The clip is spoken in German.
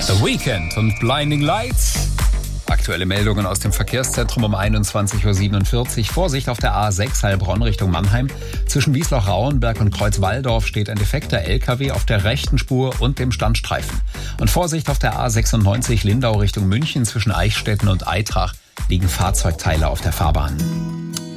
The Weekend und Blinding Lights. Aktuelle Meldungen aus dem Verkehrszentrum um 21.47 Uhr. Vorsicht auf der A6 Heilbronn Richtung Mannheim. Zwischen Wiesloch-Rauenberg und Kreuzwaldorf steht ein defekter LKW auf der rechten Spur und dem Standstreifen. Und Vorsicht auf der A96 Lindau Richtung München. Zwischen Eichstätten und Aitrach liegen Fahrzeugteile auf der Fahrbahn.